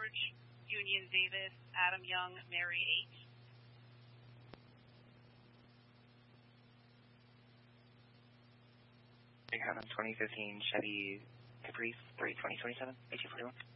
George, Union Davis, Adam Young, Mary H. We have a 2015 Chevy Caprice 2027, 8241.